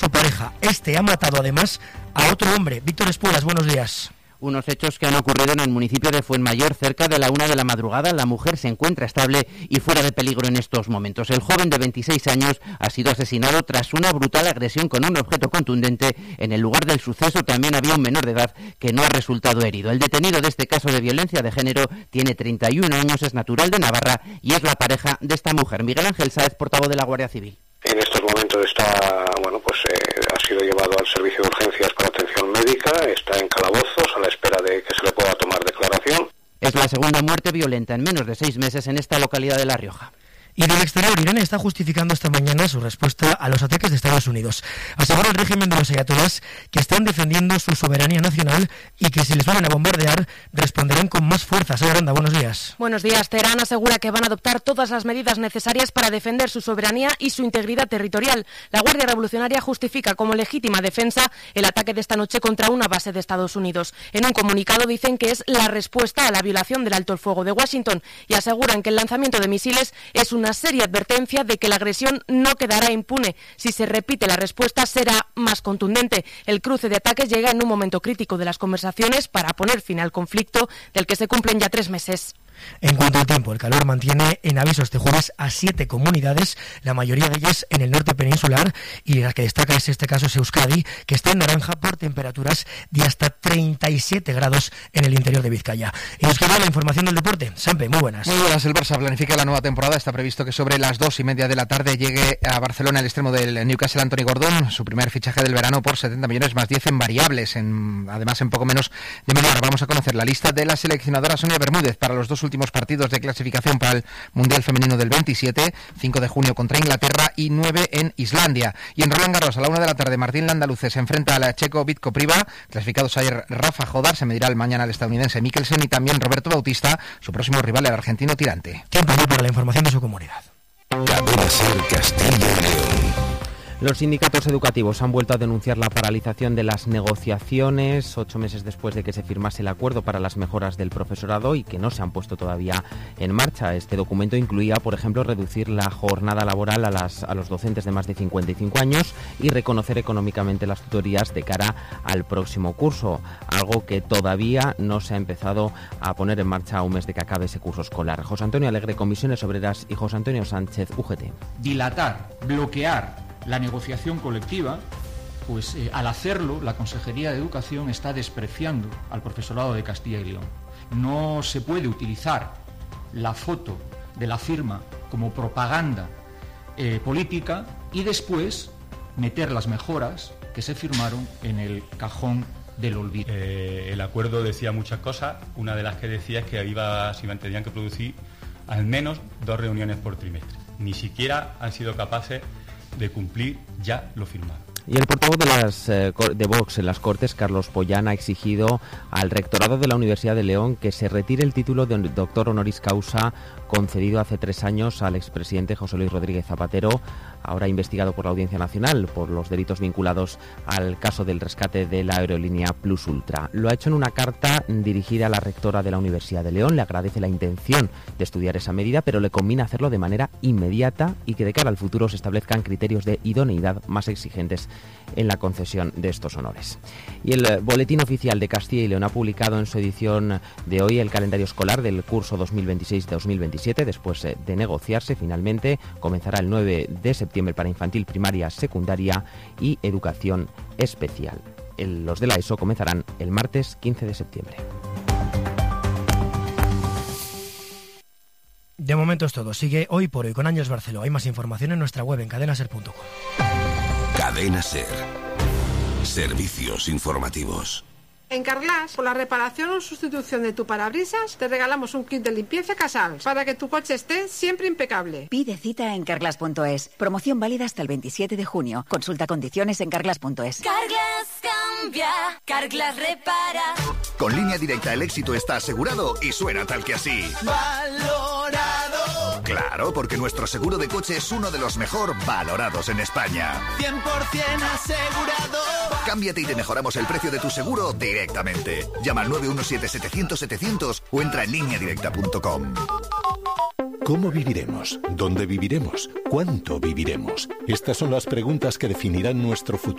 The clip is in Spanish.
su pareja. Este ha matado además a otro hombre. Víctor Espuelas, buenos días. Unos hechos que han ocurrido en el municipio de Fuenmayor cerca de la 1 de la madrugada. La mujer se encuentra estable y fuera de peligro en estos momentos. El joven de 26 años ha sido asesinado tras una brutal agresión con un objeto contundente. En el lugar del suceso también había un menor de edad que no ha resultado herido. El detenido de este caso de violencia de género tiene 31 años, es natural de Navarra y es la pareja de esta mujer. Miguel Ángel Sáez, portavoz de la Guardia Civil. En estos momentos ha sido llevado al servicio de urgencias para atención médica, está en calabozos a la espera de que se le pueda tomar declaración. Es la segunda muerte violenta en menos de 6 meses en esta localidad de La Rioja. Y del exterior, Irán está justificando esta mañana su respuesta a los ataques de Estados Unidos. Asegura el régimen de los ayatolás que están defendiendo su soberanía nacional y que si les van a bombardear, responderán con más fuerza. Soy Aranda, buenos días. Buenos días. Teherán asegura que van a adoptar todas las medidas necesarias para defender su soberanía y su integridad territorial. La Guardia Revolucionaria justifica como legítima defensa el ataque de esta noche contra una base de Estados Unidos. En un comunicado dicen que es la respuesta a la violación del alto el fuego de Washington y aseguran que el lanzamiento de misiles es una seria advertencia de que la agresión no quedará impune. Si se repite la respuesta será más contundente. El cruce de ataques llega en un momento crítico de las conversaciones para poner fin al conflicto del que se cumplen ya 3 meses. En cuanto al tiempo, el calor mantiene en aviso este jueves a 7 comunidades, la mayoría de ellas en el norte peninsular, y la que destaca es este caso es Euskadi, que está en naranja por temperaturas de hasta 37 grados en el interior de Vizcaya. Y nos queda la información del deporte. Sampe, muy buenas. Muy buenas. El Barça planifica la nueva temporada. Está previsto que sobre las 2:30 de la tarde llegue a Barcelona el extremo del Newcastle, Anthony Gordon, su primer fichaje del verano por 70 millones más 10 en variables, además en poco menos de media hora. Vamos a conocer la lista de la seleccionadora Sonia Bermúdez para los 2 últimos partidos de clasificación para el Mundial Femenino del 27, 5 de junio contra Inglaterra y 9 en Islandia. Y en Roland Garros, a la 1 de la tarde, Martín Landaluce se enfrenta a la checo Vitko Priva. Clasificados ayer Rafa Jodar, se medirá el mañana al estadounidense Mikkelsen y también Roberto Bautista, su próximo rival, el argentino Tirante. Tiempo para la información de su comunidad. Cadena SER Castilla y León. Los sindicatos educativos han vuelto a denunciar la paralización de las negociaciones 8 meses después de que se firmase el acuerdo para las mejoras del profesorado y que no se han puesto todavía en marcha. Este documento incluía, por ejemplo, reducir la jornada laboral a los docentes de más de 55 años y reconocer económicamente las tutorías de cara al próximo curso, algo que todavía no se ha empezado a poner en marcha a un mes de que acabe ese curso escolar. José Antonio Alegre, Comisiones Obreras, y José Antonio Sánchez, UGT. Dilatar, bloquear la negociación colectiva, pues al hacerlo la Consejería de Educación está despreciando al profesorado de Castilla y León. No se puede utilizar la foto de la firma como propaganda política y después meter las mejoras que se firmaron en el cajón del olvido. El acuerdo decía muchas cosas. Una de las que decía es que tenían que producir al menos 2 reuniones por trimestre. Ni siquiera han sido capaces de cumplir ya lo firmado. Y el portavoz de Vox en las Cortes, Carlos Pollán, ha exigido al rectorado de la Universidad de León que se retire el título de doctor honoris causa concedido hace 3 años al expresidente José Luis Rodríguez Zapatero, ahora investigado por la Audiencia Nacional por los delitos vinculados al caso del rescate de la aerolínea Plus Ultra. Lo ha hecho en una carta dirigida a la rectora de la Universidad de León. Le agradece la intención de estudiar esa medida, pero le conviene hacerlo de manera inmediata y que de cara al futuro se establezcan criterios de idoneidad más exigentes en la concesión de estos honores. Y el Boletín Oficial de Castilla y León ha publicado en su edición de hoy el calendario escolar del curso 2026-2027. Después de negociarse, finalmente comenzará el 9 de septiembre para infantil, primaria, secundaria y educación especial. Los de la ESO comenzarán el martes 15 de septiembre. De momento es todo. Sigue Hoy por Hoy con Ángeles Barceló. Hay más información en nuestra web en cadenaser.com. Cadena SER. Servicios informativos. En Carglass, por la reparación o sustitución de tu parabrisas, te regalamos un kit de limpieza Casals para que tu coche esté siempre impecable. Pide cita en Carglass.es. Promoción válida hasta el 27 de junio. Consulta condiciones en Carglass.es. Carglass cambia, Carglass repara. Con Línea Directa el éxito está asegurado y suena tal que así. Valorado. Claro, porque nuestro seguro de coche es uno de los mejor valorados en España. 100% asegurado. Cámbiate y te mejoramos el precio de tu seguro directamente. Llama al 917-700-700 o entra en lineadirecta.com. ¿Cómo viviremos? ¿Dónde viviremos? ¿Cuánto viviremos? Estas son las preguntas que definirán nuestro futuro.